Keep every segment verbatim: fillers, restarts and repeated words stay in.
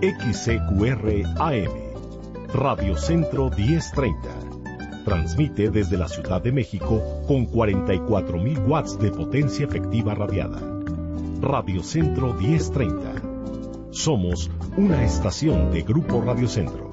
X C Q R A M, Radio Centro diez treinta. Transmite desde la Ciudad de México con cuarenta y cuatro mil watts de potencia efectiva radiada. Radio Centro diez treinta. Somos una estación de Grupo Radio Centro.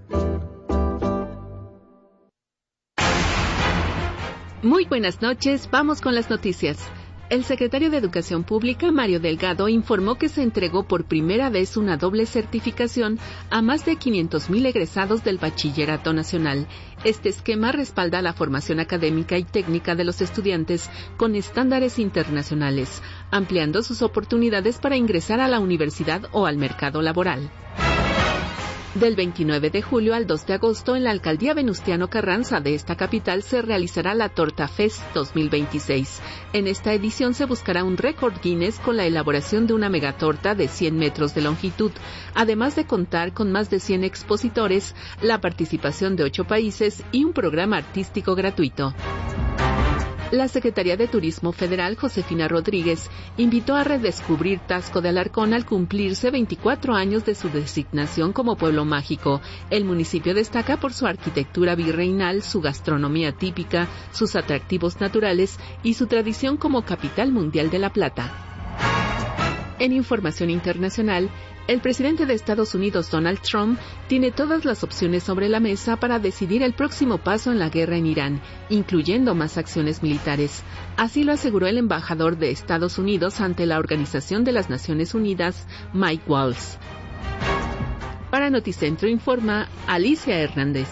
Muy buenas noches, vamos con las noticias. El secretario de Educación Pública, Mario Delgado, informó que se entregó por primera vez una doble certificación a más de quinientos mil egresados del Bachillerato Nacional. Este esquema respalda la formación académica y técnica de los estudiantes con estándares internacionales, ampliando sus oportunidades para ingresar a la universidad o al mercado laboral. Del veintinueve de julio al dos de agosto, en la Alcaldía Venustiano Carranza de esta capital se realizará la Torta Fest dos mil veintiséis. En esta edición se buscará un récord Guinness con la elaboración de una megatorta de cien metros de longitud, además de contar con más de cien expositores, la participación de ocho países y un programa artístico gratuito. La Secretaría de Turismo Federal, Josefina Rodríguez, invitó a redescubrir Taxco de Alarcón al cumplirse veinticuatro años de su designación como pueblo mágico. El municipio destaca por su arquitectura virreinal, su gastronomía típica, sus atractivos naturales y su tradición como capital mundial de la plata. En información internacional, el presidente de Estados Unidos, Donald Trump, tiene todas las opciones sobre la mesa para decidir el próximo paso en la guerra en Irán, incluyendo más acciones militares. Así lo aseguró el embajador de Estados Unidos ante la Organización de las Naciones Unidas, Mike Waltz. Para Noticentro informa Alicia Hernández.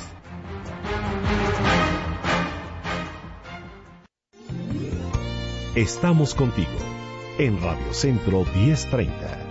Estamos contigo en Radio Centro diez treinta.